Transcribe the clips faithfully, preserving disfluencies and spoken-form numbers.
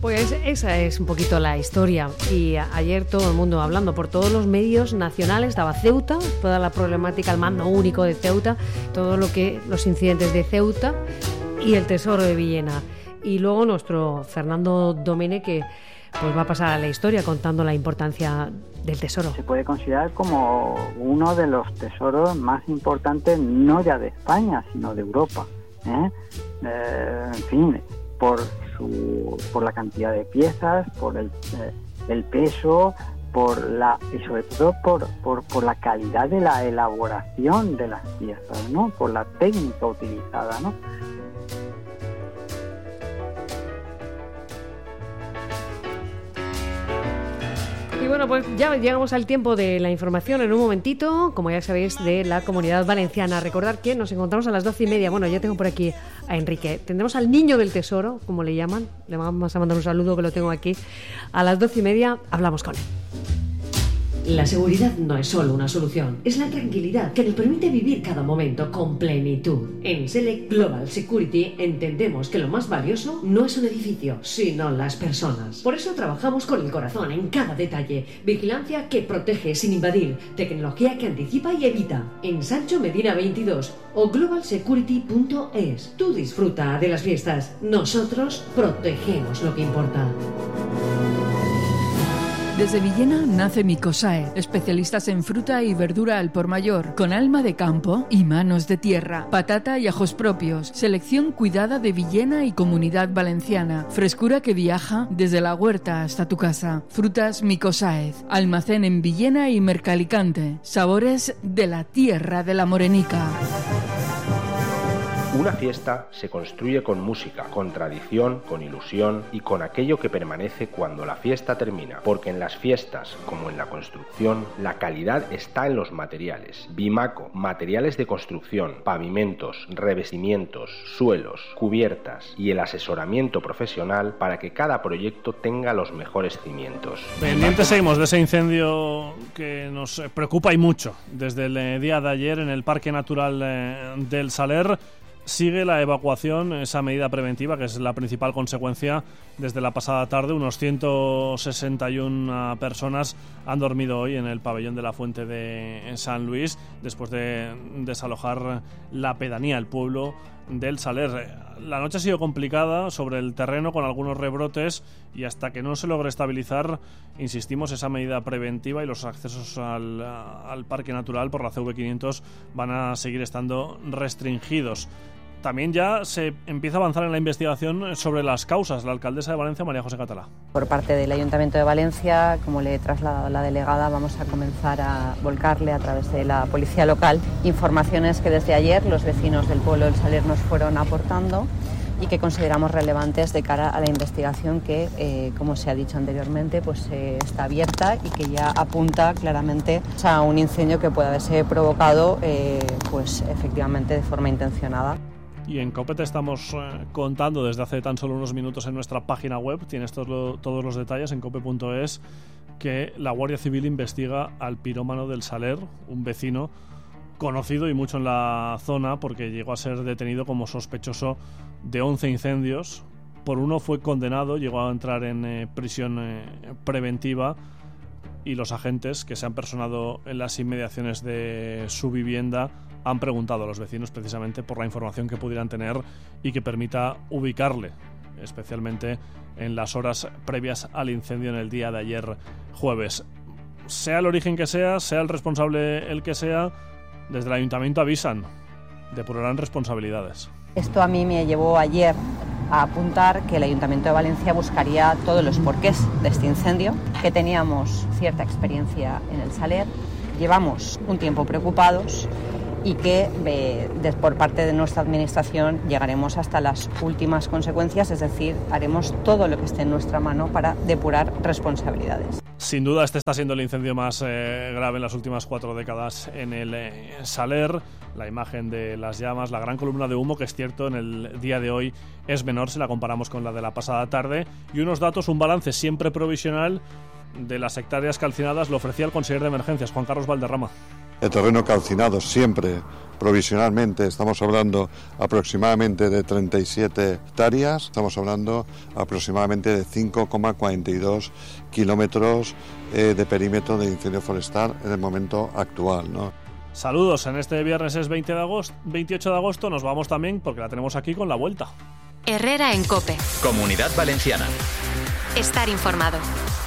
Pues esa es un poquito la historia. Y ayer todo el mundo hablando por todos los medios nacionales, estaba Ceuta, toda la problemática, el mando único de Ceuta, todo lo que los incidentes de Ceuta y el Tesoro de Villena. Y luego nuestro Fernando Domene, que pues va a pasar a la historia contando la importancia del tesoro. Se puede considerar como uno de los tesoros más importantes, no ya de España, sino de Europa. ¿eh? Eh, en fin, por su, por la cantidad de piezas, por el, eh, el peso, por la y sobre todo por, por, por la calidad de la elaboración de las piezas, ¿no? Por la técnica utilizada, ¿no? Y bueno, pues ya llegamos al tiempo de la información en un momentito, como ya sabéis, de la Comunidad Valenciana. Recordad que nos encontramos a las doce y media. Bueno, ya tengo por aquí a Enrique. Tendremos al Niño del Tesoro, como le llaman. Le vamos a mandar un saludo, que lo tengo aquí. A las doce y media hablamos con él. La seguridad no es solo una solución, es la tranquilidad que nos permite vivir cada momento con plenitud. En Select Global Security entendemos que lo más valioso no es un edificio, sino las personas. Por eso trabajamos con el corazón en cada detalle. Vigilancia que protege sin invadir, tecnología que anticipa y evita. En Sancho Medina veintidós o global security punto es. Tú disfruta de las fiestas, nosotros protegemos lo que importa. Desde Villena nace Micosae, especialistas en fruta y verdura al por mayor, con alma de campo y manos de tierra, patata y ajos propios, selección cuidada de Villena y Comunidad Valenciana, frescura que viaja desde la huerta hasta tu casa. Frutas Micosae, almacén en Villena y Mercalicante, sabores de la tierra de la Morenica. Una fiesta se construye con música, con tradición, con ilusión y con aquello que permanece cuando la fiesta termina. Porque en las fiestas, como en la construcción, la calidad está en los materiales. Bimaco, materiales de construcción, pavimentos, revestimientos, suelos, cubiertas y el asesoramiento profesional para que cada proyecto tenga los mejores cimientos. Pendientes seguimos de ese incendio que nos preocupa y mucho. Desde el día de ayer en el Parque Natural del Saler sigue la evacuación, esa medida preventiva que es la principal consecuencia desde la pasada tarde. Unos ciento sesenta y una personas han dormido hoy en el pabellón de la Fuente de San Luis después de desalojar la pedanía, el pueblo del Saler. La noche ha sido complicada sobre el terreno con algunos rebrotes y hasta que no se logre estabilizar, insistimos, esa medida preventiva y los accesos al, al Parque Natural por la C V quinientos van a seguir estando restringidos. También ya se empieza a avanzar en la investigación sobre las causas. La alcaldesa de Valencia, María José Catalá. Por parte del Ayuntamiento de Valencia, como le he trasladado a la delegada, vamos a comenzar a volcarle a través de la policía local informaciones que desde ayer los vecinos del pueblo del Saler nos fueron aportando y que consideramos relevantes de cara a la investigación que, eh, como se ha dicho anteriormente, pues eh, está abierta y que ya apunta claramente a un incendio que puede haberse provocado eh, pues efectivamente de forma intencionada. Y en COPE te estamos eh, contando desde hace tan solo unos minutos en nuestra página web, tienes todo lo, todos los detalles en cope punto es, que la Guardia Civil investiga al pirómano del Saler, un vecino conocido y mucho en la zona porque llegó a ser detenido como sospechoso de once incendios. Por uno fue condenado, llegó a entrar en eh, prisión eh, preventiva y los agentes que se han personado en las inmediaciones de su vivienda han preguntado a los vecinos precisamente por la información que pudieran tener y que permita ubicarle, especialmente en las horas previas al incendio en el día de ayer jueves. Sea el origen que sea, sea el responsable el que sea, desde el ayuntamiento avisan, depurarán responsabilidades. Esto a mí me llevó ayer a apuntar que el Ayuntamiento de Valencia buscaría todos los porqués de este incendio, que teníamos cierta experiencia en el Saler, llevamos un tiempo preocupados y que eh, de, por parte de nuestra administración llegaremos hasta las últimas consecuencias, es decir, haremos todo lo que esté en nuestra mano para depurar responsabilidades. Sin duda este está siendo el incendio más eh, grave en las últimas cuatro décadas en el eh, Saler. La imagen de las llamas, la gran columna de humo, que es cierto en el día de hoy es menor si la comparamos con la de la pasada tarde, y unos datos, un balance siempre provisional de las hectáreas calcinadas lo ofrecía el consejero de emergencias, Juan Carlos Valderrama. el terreno calcinado siempre provisionalmente, estamos hablando aproximadamente de treinta y siete hectáreas, estamos hablando aproximadamente de cinco coma cuarenta y dos kilómetros eh, de perímetro de incendio forestal en el momento actual, ¿no? Saludos, en este viernes es veinte de agosto, veintiocho de agosto, nos vamos también porque la tenemos aquí con la vuelta. Herrera en COPE. Comunidad Valenciana. Estar informado.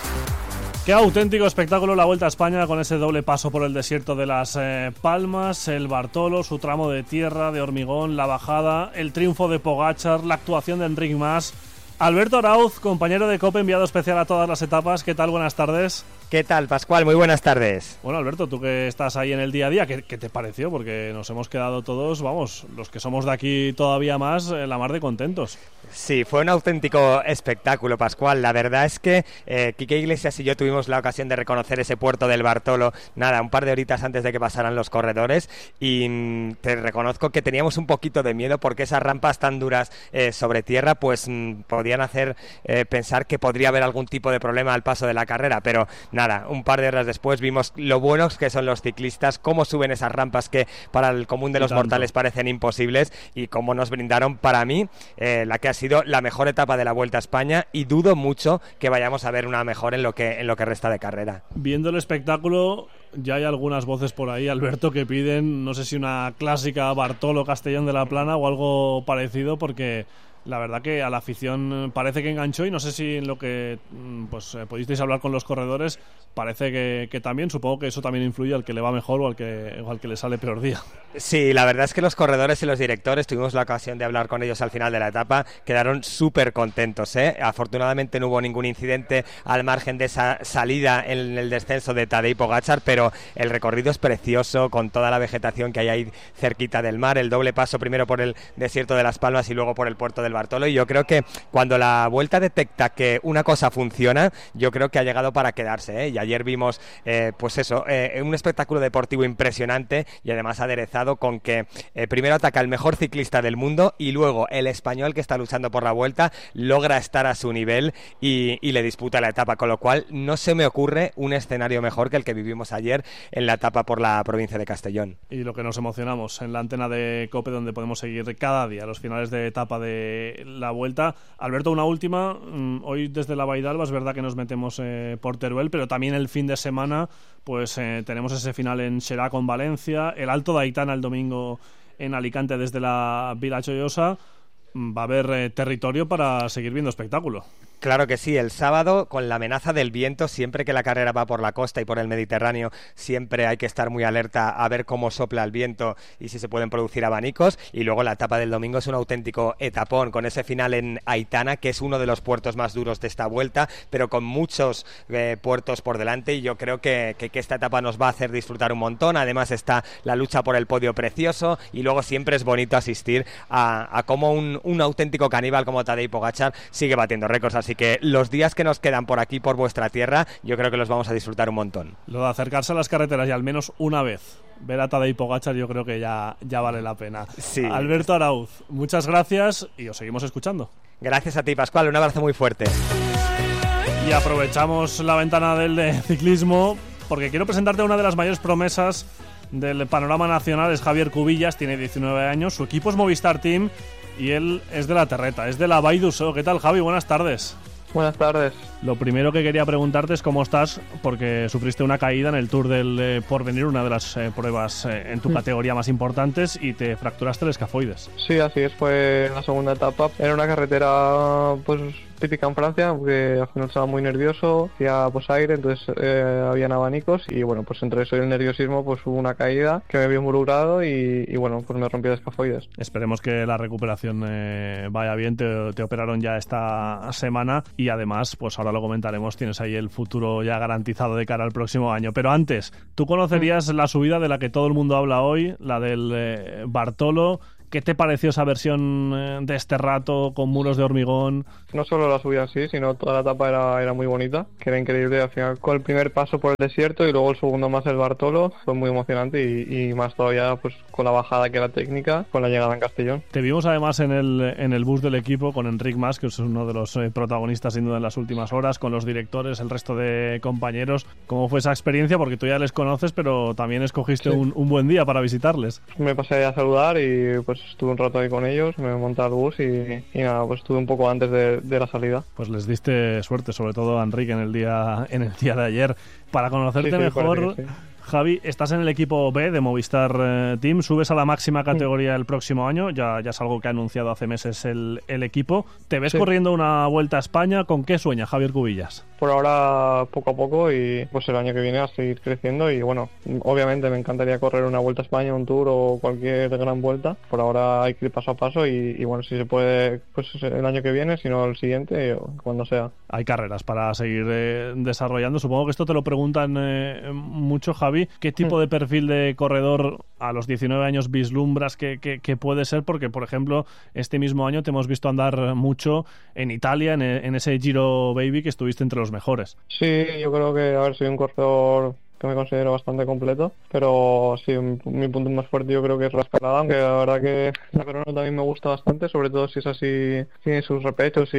Qué auténtico espectáculo la Vuelta a España con ese doble paso por el desierto de Las eh, Palmas, el Bartolo, su tramo de tierra, de hormigón, la bajada, el triunfo de Pogačar, la actuación de Enric Mas. Alberto Arauz, compañero de COPE, enviado especial a todas las etapas. ¿Qué tal? Buenas tardes. ¿Qué tal, Pascual? Muy buenas tardes. Bueno, Alberto, tú que estás ahí en el día a día, ¿qué, qué te pareció? Porque nos hemos quedado todos, vamos, los que somos de aquí todavía más, eh, la mar de contentos. Sí, fue un auténtico espectáculo, Pascual. La verdad es que eh, Quique Iglesias y yo tuvimos la ocasión de reconocer ese puerto del Bartolo, nada, un par de horitas antes de que pasaran los corredores, y mm, te reconozco que teníamos un poquito de miedo porque esas rampas tan duras eh, sobre tierra, pues mm, podían hacer eh, pensar que podría haber algún tipo de problema al paso de la carrera, pero nada, un par de horas después vimos lo buenos que son los ciclistas, cómo suben esas rampas que para el común de los mortales parecen imposibles, y cómo nos brindaron, para mí, eh, la que ha sido la mejor etapa de la Vuelta a España, y dudo mucho que vayamos a ver una mejor en lo que, en lo que resta de carrera. Viendo el espectáculo, ya hay algunas voces por ahí, Alberto, que piden, no sé si una clásica Bartolo Castellón de la Plana o algo parecido, porque la verdad que a la afición parece que enganchó, y no sé si en lo que pues eh, pudisteis hablar con los corredores parece que, que también, supongo que eso también influye al que le va mejor o al que, o al que le sale peor día. Sí, la verdad es que los corredores y los directores, tuvimos la ocasión de hablar con ellos al final de la etapa, quedaron súper contentos, ¿eh? Afortunadamente no hubo ningún incidente al margen de esa salida en el descenso de Tadej Pogačar, pero el recorrido es precioso, con toda la vegetación que hay ahí cerquita del mar, el doble paso primero por el desierto de Las Palmas y luego por el puerto del Bartolo, y yo creo que cuando la Vuelta detecta que una cosa funciona, yo creo que ha llegado para quedarse, ¿eh? Y ayer vimos, eh, pues eso, eh, un espectáculo deportivo impresionante, y además aderezado con que eh, primero ataca el mejor ciclista del mundo y luego el español que está luchando por la Vuelta logra estar a su nivel y, y le disputa la etapa, con lo cual no se me ocurre un escenario mejor que el que vivimos ayer en la etapa por la provincia de Castellón. Y lo que nos emocionamos en la antena de COPE, donde podemos seguir cada día los finales de etapa de la Vuelta. Alberto, una última, hoy desde la Baidalba es verdad que nos metemos eh, por Teruel, pero también el fin de semana pues eh, tenemos ese final en Xerá con Valencia, el Alto de Aitana el domingo en Alicante desde la Vila Joyosa. Va a haber eh, territorio para seguir viendo espectáculo. Claro que sí, el sábado con la amenaza del viento, siempre que la carrera va por la costa y por el Mediterráneo, siempre hay que estar muy alerta a ver cómo sopla el viento y si se pueden producir abanicos, y luego la etapa del domingo es un auténtico etapón, con ese final en Aitana, que es uno de los puertos más duros de esta Vuelta, pero con muchos eh, puertos por delante, y yo creo que, que, que esta etapa nos va a hacer disfrutar un montón. Además está la lucha por el podio precioso, y luego siempre es bonito asistir a, a cómo un, un auténtico caníbal como Tadej Pogačar sigue batiendo récords, así Así que los días que nos quedan por aquí, por vuestra tierra, yo creo que los vamos a disfrutar un montón. Lo de acercarse a las carreteras y al menos una vez ver a Tadej Pogačar, yo creo que ya, ya vale la pena. Sí. Alberto Arauz, muchas gracias y os seguimos escuchando. Gracias a ti, Pascual, un abrazo muy fuerte. Y aprovechamos la ventana del de ciclismo porque quiero presentarte a una de las mayores promesas del panorama nacional. Es Javier Cubillas, tiene diecinueve años, su equipo es Movistar Team y él es de la Terreta, es de la Vall d'Uso. ¿Qué tal, Javi? Buenas tardes. Buenas tardes. Lo primero que quería preguntarte es cómo estás, porque sufriste una caída en el Tour del eh, Porvenir, una de las eh, pruebas eh, en tu mm. categoría más importantes, y te fracturaste el escafoides. Sí, así es, fue en la segunda etapa. Era una carretera pues típica en Francia, porque al final estaba muy nervioso, hacía pues aire, entonces eh, habían abanicos, y bueno, pues entre eso y el nerviosismo pues hubo una caída que me vio involucrado y, y bueno, pues me rompí el escafoides. Esperemos que la recuperación eh, vaya bien, te, te operaron ya esta semana y además, pues ahora lo comentaremos, tienes ahí el futuro ya garantizado de cara al próximo año. Pero antes, ¿tú conocerías mm. la subida de la que todo el mundo habla hoy, la del eh, Bartolo? ¿Qué te pareció esa versión eh, de este rato con muros de hormigón? No solo la subida en sí, sino toda la etapa era, era muy bonita, que era increíble. Al final, con el primer paso por el desierto y luego el segundo más el Bartolo, fue muy emocionante y, y más todavía pues con la bajada que era técnica, con la llegada en Castellón. Te vimos además en el, en el bus del equipo con Enric Mas, que es uno de los eh, protagonistas sin duda en las últimas horas, con los directores, el resto de compañeros. ¿Cómo fue esa experiencia? Porque tú ya les conoces, pero también escogiste sí. un, un buen día para visitarles. Me pasé a saludar y pues estuve un rato ahí con ellos, me monté al bus y, y nada, pues estuve un poco antes de, de la salida. Pues les diste suerte, sobre todo a Enrique en el día, en el día de ayer. Para conocerte sí, sí, mejor, sí. Javi, estás en el equipo B de Movistar eh, Team, subes a la máxima categoría el próximo año, ya, ya es algo que ha anunciado hace meses el, el equipo. ¿Te ves sí. corriendo una Vuelta a España? ¿Con qué sueña Javier Cubillas? Por ahora poco a poco y pues el año que viene a seguir creciendo y bueno, obviamente me encantaría correr una Vuelta a España, un Tour o cualquier gran vuelta. Por ahora hay que ir paso a paso y, y bueno, si se puede pues el año que viene, si no el siguiente, cuando sea. Hay carreras para seguir eh, desarrollando. Supongo que esto te lo preguntan eh, mucho, Javi. ¿Qué tipo de perfil de corredor a los diecinueve años vislumbras que, que, que puede ser? Porque, por ejemplo, este mismo año te hemos visto andar mucho en Italia, en, en ese Giro Baby que estuviste entre los mejores. Sí, yo creo que, a ver, soy un corredor que me considero bastante completo, pero sí, mi punto más fuerte yo creo que es la escalada, aunque la verdad que la corona también me gusta bastante, sobre todo si es así, tiene sus repechos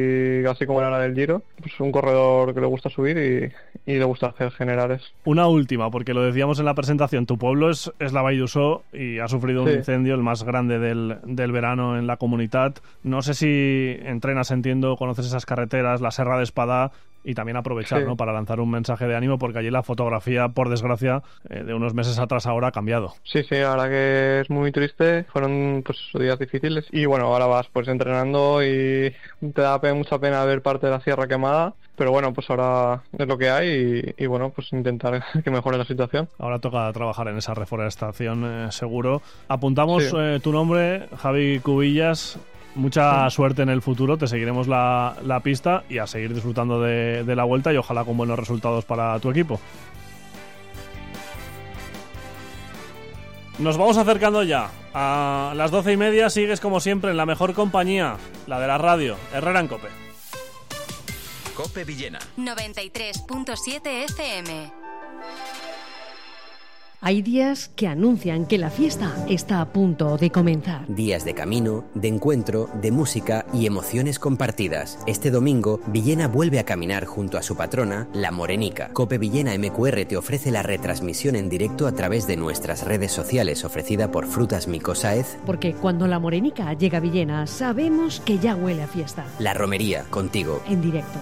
y así como era la del Giro, pues un corredor que le gusta subir y, y le gusta hacer generales. Una última, porque lo decíamos en la presentación, tu pueblo es, es la Vall d'Uixó y ha sufrido un sí. incendio, el más grande del, del verano en la comunidad. No sé si entrenas, entiendo, conoces esas carreteras, la Serra de Espadá, y también aprovechar sí. ¿no? para lanzar un mensaje de ánimo, porque allí la fotografía, por desgracia, eh, de unos meses atrás ahora ha cambiado. Sí, sí, ahora que es muy triste, fueron pues días difíciles y bueno, ahora vas pues entrenando y te da mucha pena ver parte de la sierra quemada, pero bueno, pues ahora es lo que hay y, y bueno, pues intentar que mejore la situación. Ahora toca trabajar en esa reforestación, eh, seguro. Apuntamos sí. eh, tu nombre, Javi Cubillas. Mucha sí. suerte en el futuro, te seguiremos la, la pista y a seguir disfrutando de, de la Vuelta y ojalá con buenos resultados para tu equipo. Nos vamos acercando ya a las doce y media. Sigues como siempre en la mejor compañía, la de la radio, Herrera en Cope. Cope Villena noventa y tres punto siete F M. Hay días que anuncian que la fiesta está a punto de comenzar. Días de camino, de encuentro, de música y emociones compartidas. Este domingo, Villena vuelve a caminar junto a su patrona, la Morenica. Cope Villena M Q R te ofrece la retransmisión en directo a través de nuestras redes sociales, ofrecida por Frutas Mico Sáez. Porque cuando la Morenica llega a Villena, sabemos que ya huele a fiesta. La Romería, contigo. En directo.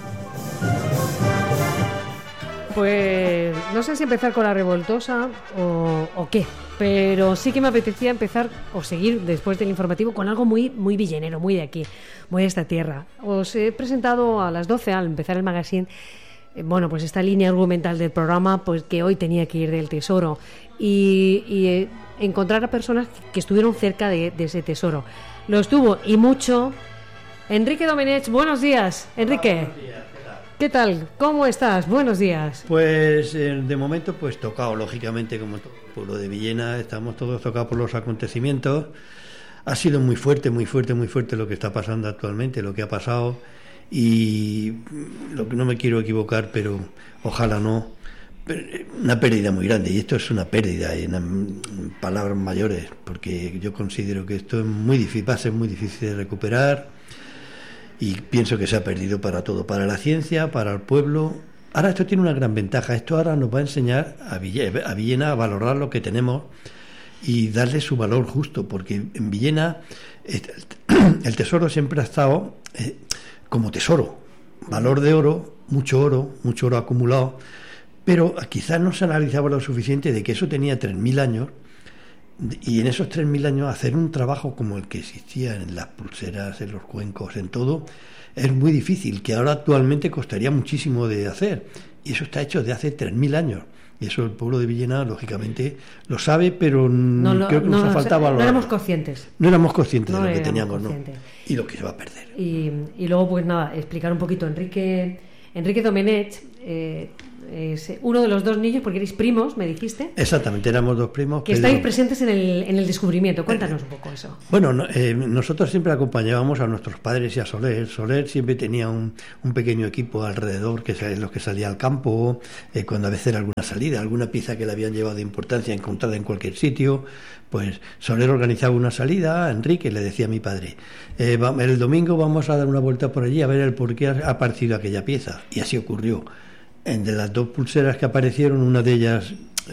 Pues no sé si empezar con la revoltosa o, o qué, pero sí que me apetecía empezar o seguir después del informativo con algo muy, muy villenero, muy de aquí, muy de esta tierra. Os he presentado a las doce, al empezar el magazine, eh, bueno, pues esta línea argumental del programa, pues que hoy tenía que ir del tesoro y, y eh, encontrar a personas que estuvieron cerca de, de ese tesoro. Lo estuvo y mucho. Enrique Domenech, buenos días. Enrique. Buenos días. ¿Qué tal? ¿Cómo estás? Buenos días. Pues eh, de momento pues tocado, lógicamente, como todo el pueblo de Villena, estamos todos tocados por los acontecimientos. Ha sido muy fuerte, muy fuerte, muy fuerte lo que está pasando actualmente, lo que ha pasado, y lo que no me quiero equivocar, pero ojalá no, una pérdida muy grande, y esto es una pérdida en, en palabras mayores, porque yo considero que esto es muy difícil, va a ser muy difícil de recuperar. Y pienso que se ha perdido para todo, para la ciencia, para el pueblo. Ahora esto tiene una gran ventaja, esto ahora nos va a enseñar a Villena, a Villena a valorar lo que tenemos y darle su valor justo, porque en Villena el tesoro siempre ha estado eh, como tesoro, valor de oro, mucho oro, mucho oro acumulado, pero quizás no se analizaba lo suficiente de que eso tenía tres mil años. Y en esos tres mil años hacer un trabajo como el que existía en las pulseras, en los cuencos, en todo, es muy difícil, que ahora actualmente costaría muchísimo de hacer. Y eso está hecho de hace tres mil años. Y eso el pueblo de Villena, lógicamente, lo sabe, pero no lo, creo que nos no, ha faltado valorar. No éramos conscientes. No éramos conscientes no de lo que teníamos, ¿no? Y lo que se va a perder. Y, y luego, pues nada, explicar un poquito. Enrique, Enrique Domenech, eh, es uno de los dos niños, porque erais primos, me dijiste. Exactamente, éramos dos primos. Que Pedro... estáis presentes en el, en el descubrimiento. Cuéntanos un poco eso. Bueno, no, eh, nosotros siempre acompañábamos a nuestros padres y a Soler. Soler siempre tenía un, un pequeño equipo alrededor, que es los que salía al campo, eh, cuando a veces era alguna salida, alguna pieza que le habían llevado de importancia encontrada en cualquier sitio. Pues Soler organizaba una salida, Enrique le decía a mi padre, eh, el domingo vamos a dar una vuelta por allí a ver el por qué ha aparecido aquella pieza. Y así ocurrió. De las dos pulseras que aparecieron, una de ellas,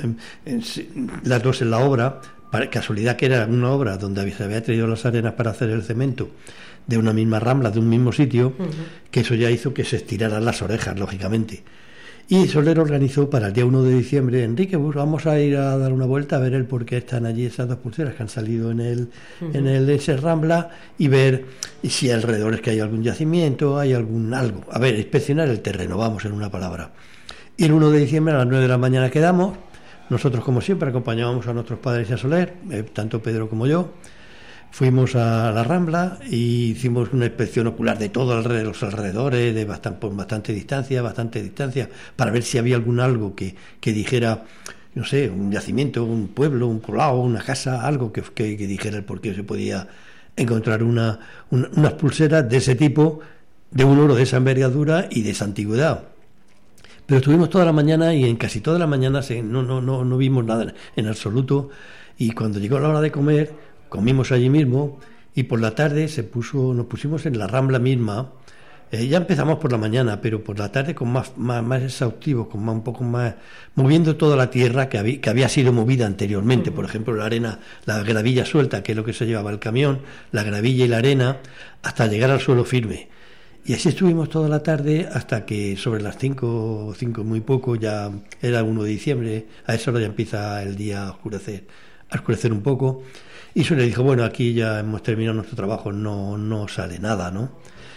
las dos en la obra, casualidad que era una obra donde se había traído las arenas para hacer el cemento, de una misma rambla, de un mismo sitio, uh-huh. que eso ya hizo que se estiraran las orejas, lógicamente. Y Soler organizó para el día uno de diciembre, Enrique, pues vamos a ir a dar una vuelta a ver el por qué están allí esas dos pulseras que han salido en el, uh-huh. en el ese Rambla, y ver si alrededor es que hay algún yacimiento, hay algún algo. A ver, inspeccionar el terreno, vamos, en una palabra. Y el uno de diciembre a las nueve de la mañana quedamos. Nosotros, como siempre, acompañábamos a nuestros padres y a Soler, eh, tanto Pedro como yo. Fuimos a la Rambla y hicimos una inspección ocular de todos los alrededores, de bastante, por bastante distancia, bastante distancia, para ver si había algún algo que, que dijera, no sé, un yacimiento, un pueblo, un colado, una casa, algo que, que, que dijera el por qué se podía encontrar una, una, unas pulseras de ese tipo, de un oro de esa envergadura y de esa antigüedad. Pero estuvimos toda la mañana y en casi toda la mañana se, no, no, no, no vimos nada en absoluto, y cuando llegó la hora de comer, comimos allí mismo, y por la tarde se puso, nos pusimos en la Rambla misma. Eh, ya empezamos por la mañana, pero por la tarde con más, más, más exhaustivo, con más, un poco más, moviendo toda la tierra que había, que había sido movida anteriormente. Uh-huh. Por ejemplo, la arena, la gravilla suelta, que es lo que se llevaba el camión, la gravilla y la arena, hasta llegar al suelo firme. Y así estuvimos toda la tarde hasta que sobre las cinco, cinco muy poco, ya era uno de diciembre, a esa hora ya empieza el día a oscurecer, a oscurecer un poco. Y eso le dijo, bueno, aquí ya hemos terminado nuestro trabajo, no, no sale nada, ¿no?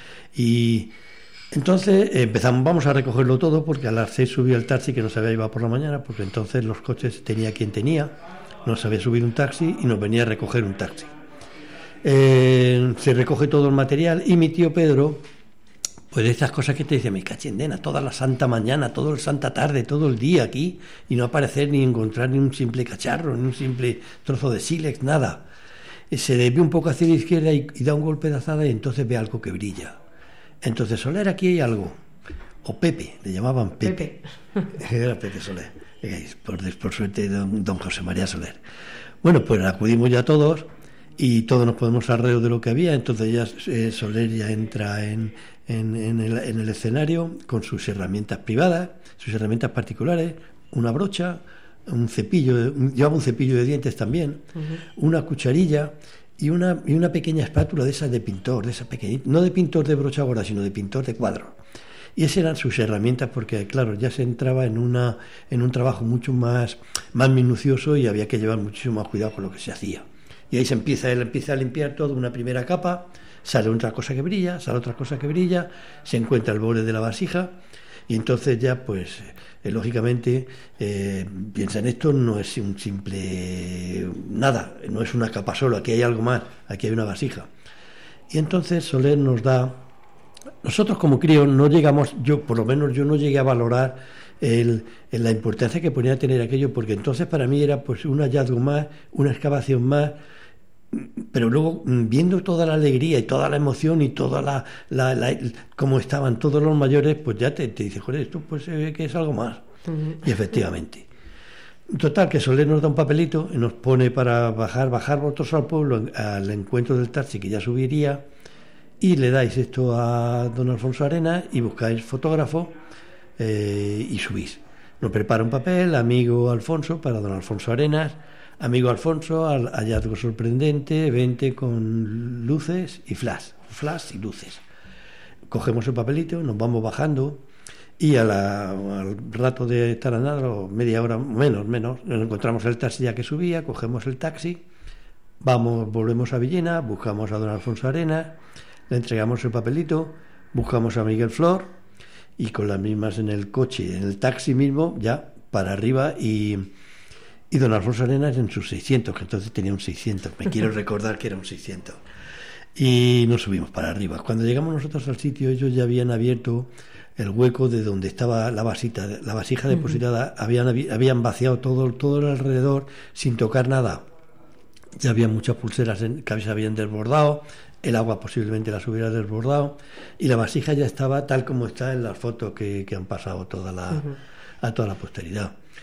Y entonces empezamos, vamos a recogerlo todo, porque a las seis subió el taxi que nos había llevado por la mañana, porque entonces los coches tenía quien tenía, nos había subido un taxi y nos venía a recoger un taxi. Eh, se recoge todo el material y mi tío Pedro, pues de estas cosas que te dice, me cachindena, toda la santa mañana, toda la santa tarde, todo el día aquí, y no aparecer ni encontrar ni un simple cacharro, ni un simple trozo de sílex, nada. Se desvía un poco hacia la izquierda y, y da un golpe de azada y entonces ve algo que brilla. Entonces, Soler, aquí hay algo. O Pepe, le llamaban Pepe. Pepe. Era Pepe Soler. Por, por suerte, don, don José María Soler. Bueno, pues acudimos ya todos y todos nos ponemos alrededor de lo que había. Entonces ya eh, Soler ya entra en, en, en, el, en el escenario con sus herramientas privadas, sus herramientas particulares, una brocha, un cepillo, llevaba un cepillo de dientes también, uh-huh. una cucharilla y una, y una pequeña espátula de esas de pintor, de esas pequeñitas, no de pintor de brocha gorda, sino de pintor de cuadro. Y esas eran sus herramientas, porque claro, ya se entraba en una en un trabajo mucho más, más minucioso y había que llevar muchísimo más cuidado con lo que se hacía. Y ahí se empieza, él empieza a limpiar todo, una primera capa, sale otra cosa que brilla, sale otra cosa que brilla, se encuentra el borde de la vasija. Y entonces ya, pues, eh, lógicamente, eh, piensa en esto, no es un simple nada, no es una capa solo, aquí hay algo más, aquí hay una vasija. Y entonces Soler nos da, nosotros como críos no llegamos, yo por lo menos yo no llegué a valorar el, el, la importancia que ponía tener aquello, porque entonces para mí era pues un hallazgo más, una excavación más. Pero luego, viendo toda la alegría y toda la emoción y toda la, la, la cómo estaban todos los mayores, pues ya te, te dices, joder, esto pues se ve que es algo más. Uh-huh. Y efectivamente. Total, que Soler nos da un papelito y nos pone para bajar, bajar vosotros al pueblo, al encuentro del taxi que ya subiría, y le dais esto a don Alfonso Arenas y buscáis fotógrafo eh, y subís. Nos prepara un papel, amigo Alfonso, para don Alfonso Arenas. Amigo Alfonso, al hallazgo sorprendente, vente con luces y flash, flash y luces. Cogemos el papelito, nos vamos bajando y a la, al rato de estar andando, media hora menos, menos, nos encontramos el taxi ya que subía, cogemos el taxi, vamos, volvemos a Villena, buscamos a don Alfonso Arenas, le entregamos el papelito, buscamos a Miguel Flor y con las mismas en el coche, en el taxi mismo, ya para arriba y... Y don Alfonso Arenas en sus seiscientos, que entonces tenía un seiscientos, me quiero recordar que era un seiscientos. Y nos subimos para arriba. Cuando llegamos nosotros al sitio, ellos ya habían abierto el hueco de donde estaba la vasita, la vasija depositada, uh-huh. habían, habían vaciado todo, todo el alrededor sin tocar nada. Ya había muchas pulseras en, que se habían desbordado, el agua posiblemente las hubiera desbordado, y la vasija ya estaba tal como está en las fotos que, que han pasado toda la, uh-huh. a toda la posteridad.